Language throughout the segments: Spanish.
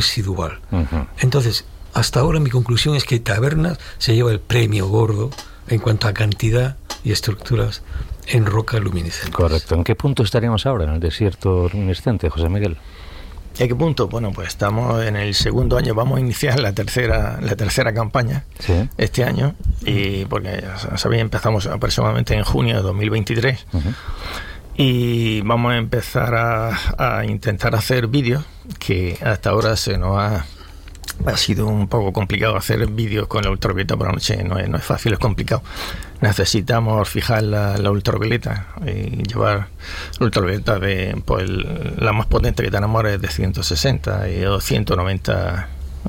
residual. Entonces, hasta ahora mi conclusión es que Tabernas se lleva el premio gordo en cuanto a cantidad y estructuras en roca luminiscente. Correcto. ¿En qué punto estaríamos ahora en el desierto luminiscente, José Miguel? ¿A qué punto? Bueno, pues estamos en el segundo año, vamos a iniciar la tercera campaña este año, y porque ya sabéis, empezamos aproximadamente en junio de 2023. Y vamos a empezar a intentar hacer vídeos, que hasta ahora se nos ha sido un poco complicado hacer vídeos con la ultravioleta por la noche. No es fácil, es complicado. Necesitamos fijar la ultravioleta y llevar la ultravioleta de, pues, la más potente que tenemos ahora es de 160 y 190.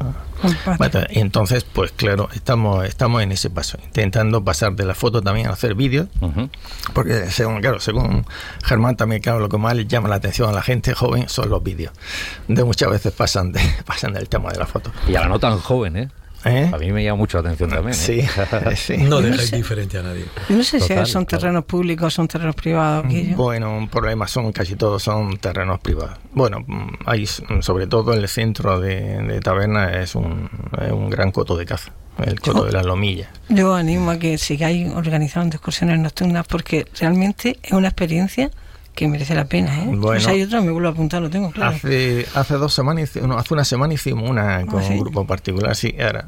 Y entonces, pues claro, estamos en ese paso, intentando pasar de la foto también a hacer vídeos, porque según Germán también, claro, lo que más le llama la atención a la gente joven son los vídeos. De muchas veces pasan del tema de la foto. Y a la no tan joven, A mí me llama mucho la atención también. Sí. No dejáis diferente a nadie. No sé si son terrenos públicos o son terrenos privados. Bueno, un problema casi todos son terrenos privados. Bueno, hay, sobre todo en el centro de Taberna, es un gran coto de caza, el coto de las Lomillas. Yo animo a que sigáis organizando excursiones nocturnas, porque realmente es una experiencia que merece la pena, Bueno, pues hay otra, me vuelvo a apuntar, lo tengo claro. Hace una semana hicimos una con un grupo particular. Sí, era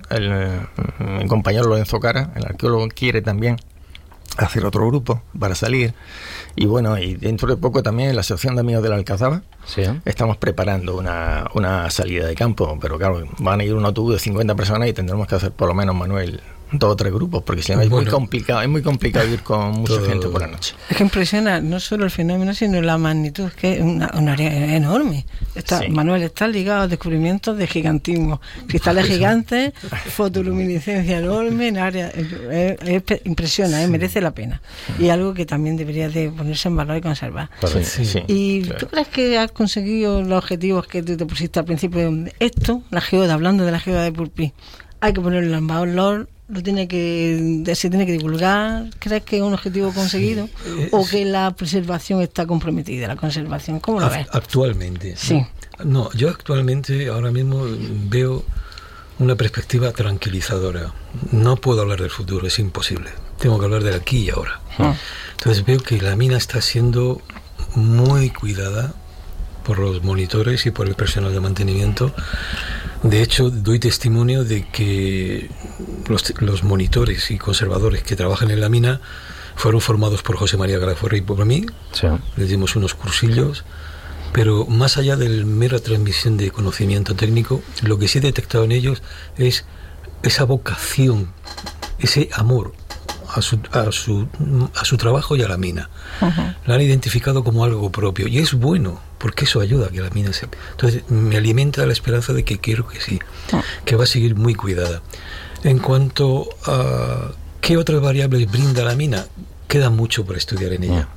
mi compañero Lorenzo Cara, el arqueólogo, quiere también hacer otro grupo para salir. Y bueno, y dentro de poco también en la Asociación de Amigos de la Alcazaba estamos preparando una salida de campo, pero claro, van a ir un autobús de 50 personas y tendremos que hacer por lo menos, Manuel, 2 o 3 grupos, porque si no es muy complicado ir con mucha gente por la noche. Es que impresiona no solo el fenómeno, sino la magnitud, que es un área enorme. Manuel, está ligado a descubrimientos de gigantismo, cristales gigantes, fotoluminiscencia enorme, en área, impresiona, merece la pena, y algo que también debería de ponerse en valor y conservar. ¿Y tú crees que has conseguido los objetivos que tú te pusiste al principio? Hablando de la geoda de Purpí, hay que ponerlo en valor, se tiene que divulgar. ¿Crees que es un objetivo conseguido o que la preservación está comprometida? La conservación, ¿cómo lo ves? Actualmente. Sí. No, yo actualmente ahora mismo veo una perspectiva tranquilizadora. No puedo hablar del futuro, es imposible. Tengo que hablar del aquí y ahora. Entonces veo que la mina está siendo muy cuidada por los monitores y por el personal de mantenimiento. De hecho, doy testimonio de que los monitores y conservadores que trabajan en la mina fueron formados por José María Galaforre y por mí. Les dimos unos cursillos, pero más allá de la mera transmisión de conocimiento técnico, lo que sí he detectado en ellos es esa vocación, ese amor a su trabajo y a la mina. La han identificado como algo propio, y es bueno, porque eso ayuda a que la mina se... Entonces me alimenta la esperanza de que quiero que sí, que va a seguir muy cuidada. En cuanto a qué otras variables brinda la mina, queda mucho por estudiar en ella.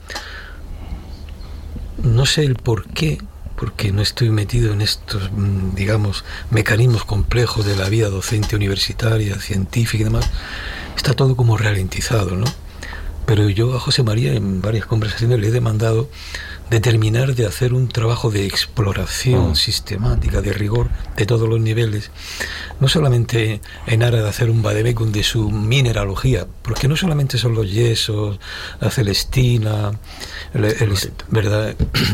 No sé el por qué, porque no estoy metido en estos, digamos, mecanismos complejos de la vida docente universitaria, científica y demás. Está todo como ralentizado, ¿no? Pero yo a José María en varias conversaciones le he demandado de terminar de hacer un trabajo de exploración sistemática, de rigor, de todos los niveles. No solamente en aras de hacer un vademecum de su mineralogía, porque no solamente son los yesos, la celestina, ¿verdad?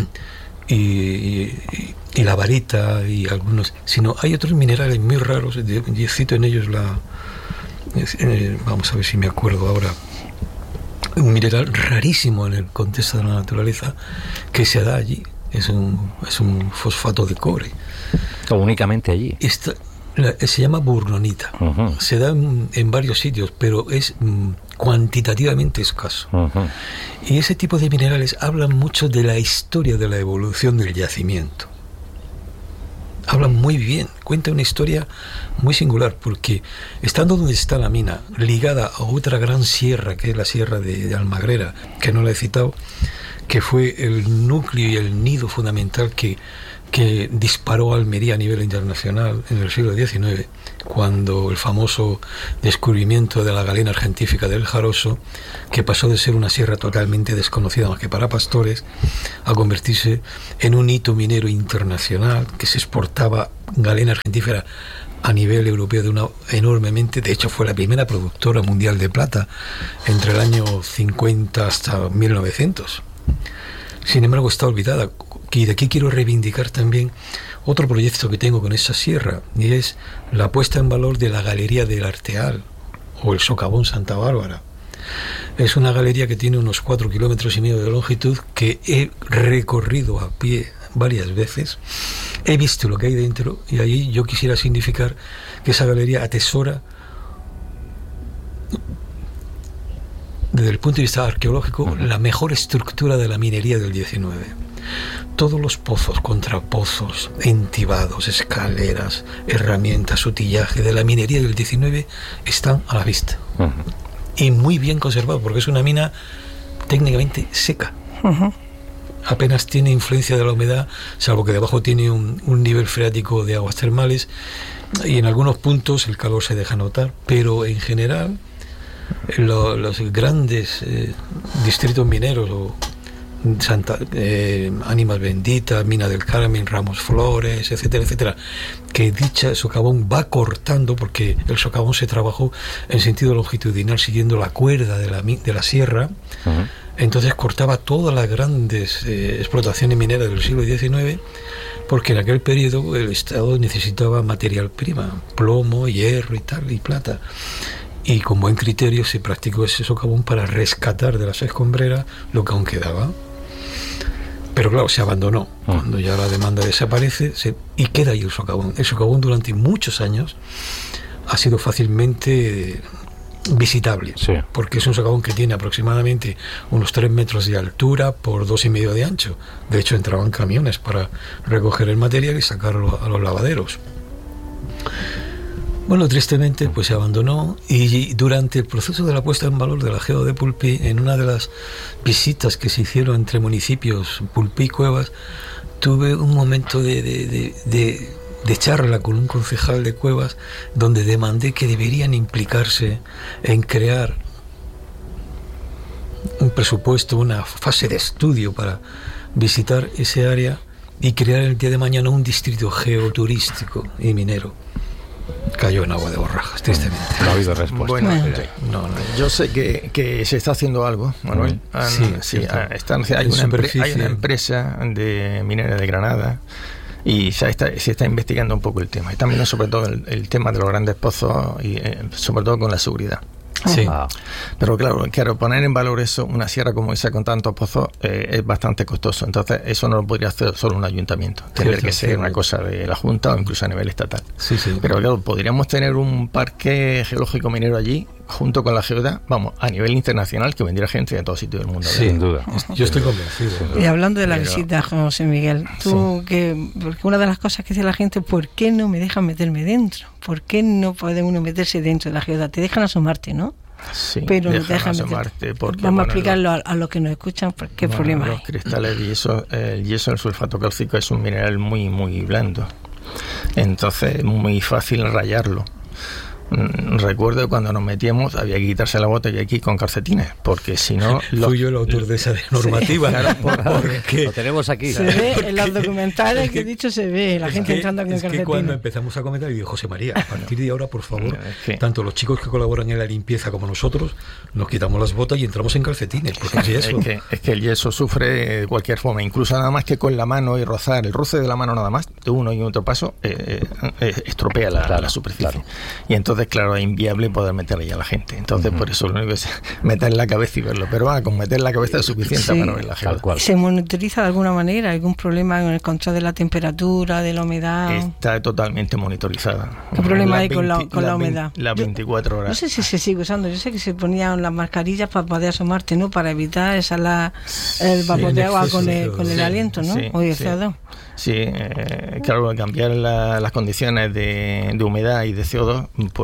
Y la varita y algunos, sino hay otros minerales muy raros, y cito en ellos vamos a ver si me acuerdo ahora, un mineral rarísimo en el contexto de la naturaleza que se da allí, es un fosfato de cobre. Únicamente allí. Se llama burnonita. Se da en varios sitios, pero es cuantitativamente escaso. Y ese tipo de minerales hablan mucho de la historia de la evolución del yacimiento. Hablan muy bien, cuenta una historia muy singular, porque estando donde está la mina, ligada a otra gran sierra, que es la sierra de Almagrera, que no la he citado, que fue el núcleo y el nido fundamental que que disparó a Almería a nivel internacional en el siglo XIX, cuando el famoso descubrimiento de la galena argentífica del Jaroso, que pasó de ser una sierra totalmente desconocida más que para pastores, a convertirse en un hito minero internacional, que se exportaba galena argentífera a nivel europeo enormemente. De hecho, fue la primera productora mundial de plata entre el año 50 hasta 1900. Sin embargo, está olvidada. Y de aquí quiero reivindicar también otro proyecto que tengo con esa sierra, y es la puesta en valor de la Galería del Arteal, o el Socavón Santa Bárbara. Es una galería que tiene unos 4,5 kilómetros de longitud, que he recorrido a pie varias veces. He visto lo que hay dentro, y ahí yo quisiera significar que esa galería atesora, desde el punto de vista arqueológico, la mejor estructura de la minería del 19. Todos los pozos, contrapozos, entibados, escaleras, herramientas, utillaje de la minería del 19 están a la vista. Y muy bien conservado, porque es una mina técnicamente seca. Apenas tiene influencia de la humedad, salvo que debajo tiene un nivel freático de aguas termales, y en algunos puntos el calor se deja notar, pero en general los grandes distritos mineros, o Ánimas Benditas, Mina del Carmen, Ramos Flores, etcétera, etcétera, que dicha socavón va cortando, porque el socavón se trabajó en sentido longitudinal siguiendo la cuerda de la sierra. Entonces cortaba todas las grandes explotaciones mineras del siglo XIX, porque en aquel periodo el Estado necesitaba material prima, plomo, hierro y tal, y plata. Y con buen criterio se practicó ese socavón para rescatar de las escombreras lo que aún quedaba. Pero claro, se abandonó. Cuando ya la demanda desaparece, y queda ahí el socavón. El socavón durante muchos años ha sido fácilmente visitable, porque es un socavón que tiene aproximadamente unos 3 metros de altura por 2,5 de ancho. De hecho, entraban camiones para recoger el material y sacarlo a los lavaderos. Bueno, tristemente pues se abandonó, y durante el proceso de la puesta en valor de la Geo de Pulpí, en una de las visitas que se hicieron entre municipios Pulpí y Cuevas, tuve un momento de charla con un concejal de Cuevas, donde demandé que deberían implicarse en crear un presupuesto, una fase de estudio para visitar ese área y crear el día de mañana un distrito geoturístico y minero. Cayó en agua de borrajas, tristemente. No ha habido respuesta. Bueno, no. Yo sé que se está haciendo algo, Manuel. Hay una empresa de minera de Granada, y se está investigando un poco el tema. Y también, sobre todo, el tema de los grandes pozos, y sobre todo con la seguridad. Sí. Pero claro, poner en valor eso, una sierra como esa con tantos pozos, es bastante costoso. Entonces, eso no lo podría hacer solo un ayuntamiento. Tendría que ser una cosa de la Junta o incluso a nivel estatal. Pero claro, podríamos tener un parque geológico minero allí, junto con la geoda, a nivel internacional, que vendría gente de todo sitio del mundo. Sin duda. Yo estoy convencido. Y hablando de la visita, José Miguel, porque una de las cosas que dice la gente, ¿por qué no me dejan meterme dentro? ¿Por qué no puede uno meterse dentro de la geoda? Te dejan asomarte, ¿no? Sí, pero no te dejan meterte. Vamos a explicarlo a los que nos escuchan, qué problema los hay. Cristales de yeso, el sulfato cálcico es un mineral muy, muy blando. Entonces es muy fácil rayarlo. Recuerdo cuando nos metíamos, había que quitarse la bota y aquí con calcetines, porque si no... Fui yo el autor de esa normativa. Porque lo tenemos aquí. Se ve en los documentales que he dicho, se ve la gente entrando con calcetines. Que cuando empezamos a comentar, y digo, José María, a partir de ahora, por favor, tanto los chicos que colaboran en la limpieza como nosotros, nos quitamos las botas y entramos en calcetines, porque es yeso. Es que el yeso sufre de cualquier forma, incluso nada más que con la mano y rozar, el roce de la mano nada más, de uno y otro paso, estropea la superficie. Y entonces, claro, es inviable poder meter ahí a la gente. Entonces, por eso lo único es meter la cabeza y verlo. Pero con meter la cabeza es suficiente para ver la geoda. ¿Se monitoriza de alguna manera? ¿Algún problema en el control de la temperatura, de la humedad? Está totalmente monitorizada. ¿Qué problema hay con la humedad? Las 24 horas. No sé si se sigue usando. Yo sé que se ponían las mascarillas para poder asomarte, ¿no? Para evitar el vapor de agua con el aliento, ¿no? O de CO2. Sí, claro, cambiar las condiciones de humedad y de CO2, pues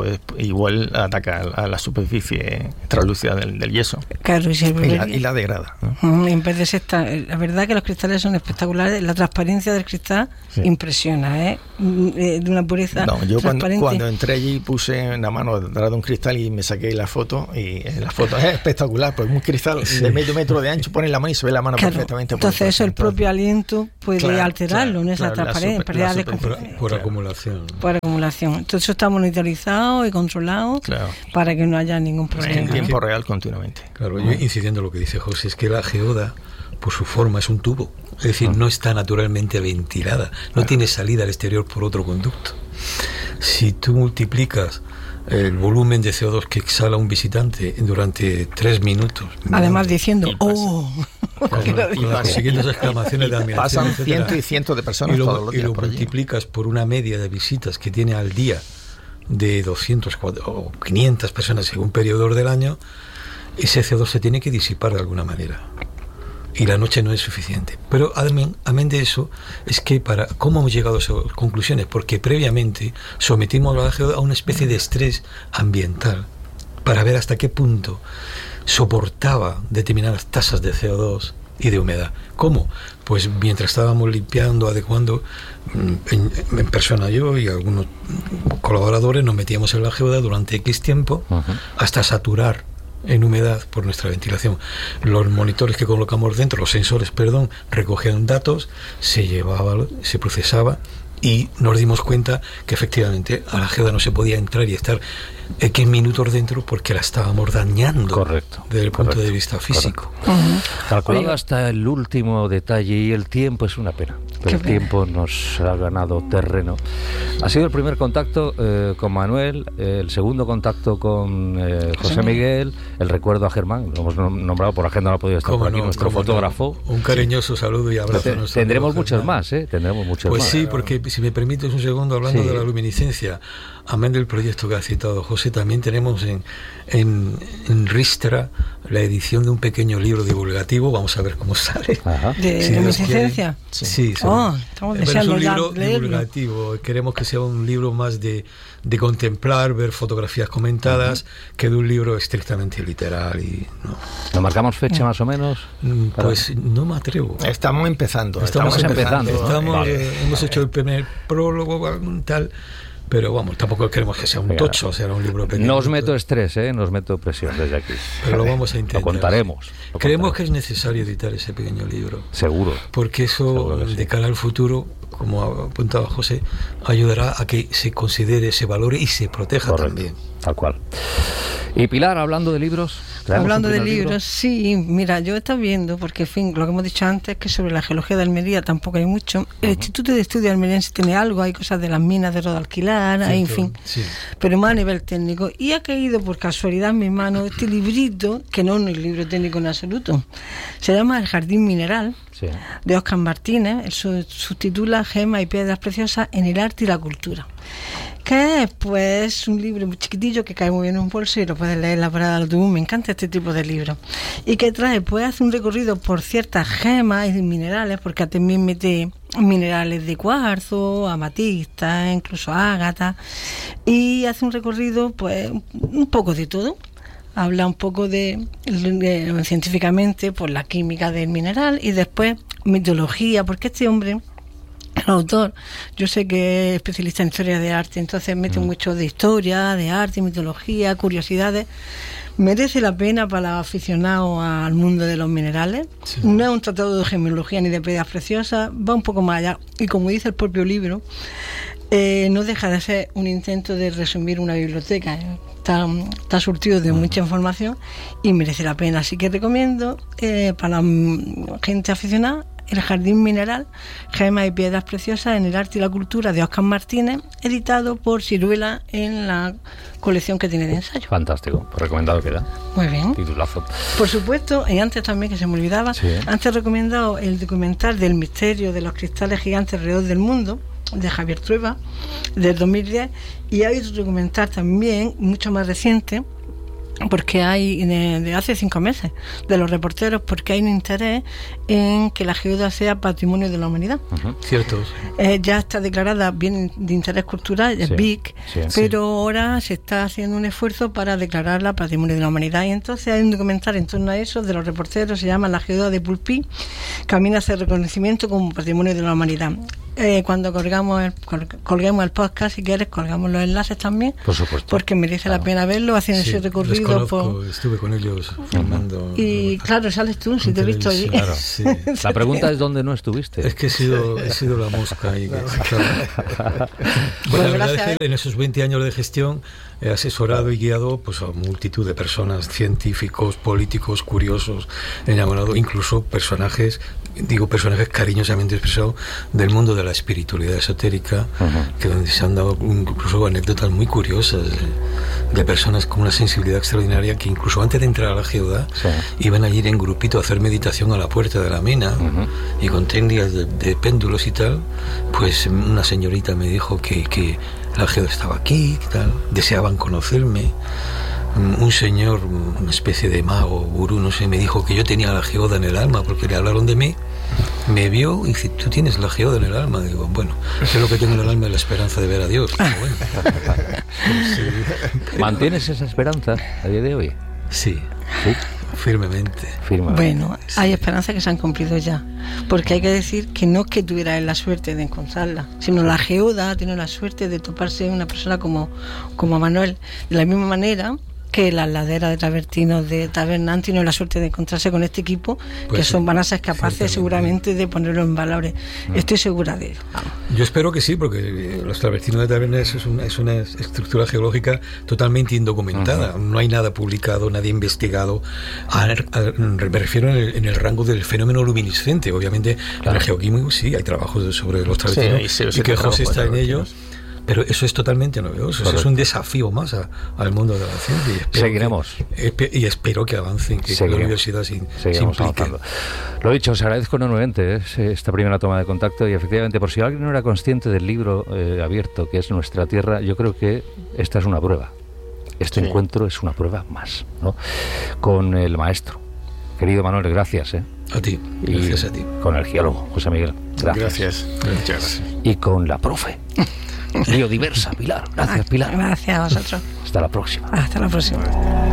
pues igual ataca a la superficie translúcida del yeso. Claro, y la degrada, ¿no? En vez de la verdad que los cristales son espectaculares, la transparencia del cristal impresiona, de una pureza transparente. Cuando entré allí puse la mano detrás de un cristal y me saqué la foto, y la foto es espectacular, porque un cristal de medio metro de ancho, pones la mano y se ve la mano perfectamente. Entonces eso, el propio aliento puede alterarlo, ¿no? Esa transparencia, por acumulación. Por acumulación. Entonces eso está monitorizado y controlado para que no haya ningún problema. En tiempo real, continuamente. Claro, yo incidiendo en lo que dice José, es que la geoda, por su forma, es un tubo. Es decir, no está naturalmente ventilada, no tiene salida al exterior por otro conducto. Si tú multiplicas el volumen de CO2 que exhala un visitante durante 3 minutos, además diciendo las siguientes exclamaciones de admiración, pasan cientos y cientos de personas todos los días, y lo multiplicas por una media de visitas que tiene al día de 200 o 500 personas según periodo del año, ese CO2 se tiene que disipar de alguna manera, y la noche no es suficiente. Pero amén de eso, es que ¿cómo hemos llegado a esas conclusiones? Porque previamente sometimos a la geoda a una especie de estrés ambiental para ver hasta qué punto soportaba determinadas tasas de CO2 y de humedad. ¿Cómo? Pues mientras estábamos limpiando, adecuando, en persona yo y algunos colaboradores nos metíamos en la geoda durante X tiempo hasta saturar en humedad por nuestra ventilación. Los monitores que colocamos dentro, los sensores, recogían datos, se procesaba, y nos dimos cuenta que efectivamente a la geoda no se podía entrar y estar X minutos dentro porque la estábamos dañando. Desde el punto de vista físico. Calculado hasta el último detalle, y el tiempo es una pena. Pero el tiempo nos ha ganado terreno. Ha sido el primer contacto con Manuel, el segundo contacto con José Miguel, el recuerdo a Germán, lo hemos nombrado por agenda, no ha podido estar por aquí, nuestro fotógrafo. Un cariñoso saludo y abrazo. Tendremos muchos más, tendremos muchos más. Pues sí, porque si me permites un segundo, hablando de la luminiscencia, amén del proyecto que ha citado José, también tenemos en Ristra la edición de un pequeño libro divulgativo, vamos a ver cómo sale. ¿De luminiscencia? Sí. Estamos deseando es un libro divulgativo, queremos que sea un libro más de contemplar, ver fotografías comentadas, que de un libro estrictamente literal. ¿Lo marcamos fecha más o menos? Pues no me atrevo. Estamos empezando. Hemos hecho el primer prólogo, tal. Pero vamos, tampoco queremos que sea un tocho, será un libro pequeño. No os meto estrés, no os meto presión desde aquí. Pero lo vamos a intentar. Lo contaremos. Creemos que es necesario editar ese pequeño libro. Seguro. Porque eso, de cara al futuro, como ha apuntado José, ayudará a que se considere, se valore y se proteja también. Tal cual. Y Pilar, hablando de libros... Hablando de libros, sí, mira, yo he estado viendo, porque en fin, lo que hemos dicho antes, que sobre la geología de Almería tampoco hay mucho. El Instituto de Estudios Almeriense tiene algo, hay cosas de las minas de Rodalquilar, en fin, pero más a nivel técnico. Y ha caído por casualidad en mis manos este librito, que no es un libro técnico en absoluto, se llama El Jardín Mineral, de Óscar Martínez, él subtitula Gemas y Piedras Preciosas en el arte y la cultura. Que es pues un libro muy chiquitillo que cae muy bien en un bolso y lo puedes leer en la parada del autobús. Me encanta este tipo de libros, y que hace un recorrido por ciertas gemas y minerales, porque también mete minerales de cuarzo, amatista, incluso ágata, y hace un recorrido pues un poco de todo. Habla un poco de científicamente por la química del mineral, y después mitología, porque este hombre, el autor, yo sé que es especialista en historia de arte, entonces mete mucho de historia, de arte, mitología, curiosidades. Merece la pena para los aficionados al mundo de los minerales. No es un tratado de gemología ni de piedras preciosas, va un poco más allá, y como dice el propio libro, no deja de ser un intento de resumir una biblioteca. Está surtido de mucha información y merece la pena, así que recomiendo para la gente aficionada El Jardín Mineral, Gemas y Piedras Preciosas en el arte y la cultura, de Óscar Martínez, editado por Ciruela en la colección que tiene de ensayo. Fantástico, pues recomendado queda. Muy bien. Titulazo. Por supuesto, y antes también, que se me olvidaba, antes he recomendado el documental del misterio de los cristales gigantes alrededor del mundo, de Javier Trueba, del 2010, y hay otro documental también, mucho más reciente, porque hay, de hace 5 meses, de los reporteros, porque hay un interés en que la geoda sea patrimonio de la humanidad. Cierto. Ya está declarada bien de interés cultural, es BIC, pero ahora se está haciendo un esfuerzo para declararla patrimonio de la humanidad, y entonces hay un documental en torno a eso de los reporteros, se llama La geoda de Pulpí, camina hacia el reconocimiento como patrimonio de la humanidad. Cuando colguemos el podcast, si quieres, colgamos los enlaces también, por supuesto, porque merece la pena verlo, haciendo ese recorrido. Estuve con ellos filmando. Y claro, sales tú, si te he visto allí. Claro. Sí. La pregunta es dónde no estuviste. Es que he sido la mosca ahí. Bueno, la verdad es que en esos 20 años de gestión he asesorado y guiado pues a multitud de personas, científicos, políticos, curiosos, he enamorado incluso personajes cariñosamente expresados del mundo de la espiritualidad esotérica, que donde se han dado incluso anécdotas muy curiosas de personas con una sensibilidad extraordinaria que incluso antes de entrar a la geoda iban a ir en grupito a hacer meditación a la puerta de la mina, y con técnicas de péndulos y tal. Pues una señorita me dijo que la geoda estaba aquí, tal, deseaban conocerme. Un señor, una especie de mago, gurú, no sé, me dijo que yo tenía la geoda en el alma, porque le hablaron de mí, me vio y dice, ¿tú tienes la geoda en el alma? Digo, bueno, es lo que tengo en el alma, es la esperanza de ver a Dios. Bueno. ¿Mantienes esa esperanza a día de hoy? Sí. Firmemente. Bueno, hay esperanzas que se han cumplido ya, porque hay que decir que no es que tuviera la suerte de encontrarla, sino la geoda tiene la suerte de toparse una persona como Manuel, de la misma manera que las laderas de travertinos de Taberna han tenido la suerte de encontrarse con este equipo, pues que van a ser capaces seguramente de ponerlo en valores. Estoy segura de ello. Yo espero que sí, porque los travertinos de Taberna es una estructura geológica totalmente indocumentada. No hay nada publicado, nadie investigado. Me refiero en el rango del fenómeno luminiscente. Obviamente, en el geoquímico sí hay trabajos sobre los travertinos, y que José está en ello. Pero eso es totalmente novedoso. Eso es un desafío más al mundo de la ciencia. Seguiremos. Espero que avancen, que la universidad se implique. Lo dicho, os agradezco enormemente esta primera toma de contacto, y efectivamente, por si alguien no era consciente del libro abierto que es Nuestra Tierra, yo creo que esta es una prueba. Este encuentro es una prueba más, ¿no? Con el maestro. Querido Manuel, gracias. A ti, gracias a ti. Con el geólogo, José Miguel. Gracias. Muchas gracias. Y con la profe biodiversa, Pilar. Gracias, Pilar. Gracias a vosotros. Hasta la próxima. Hasta la próxima.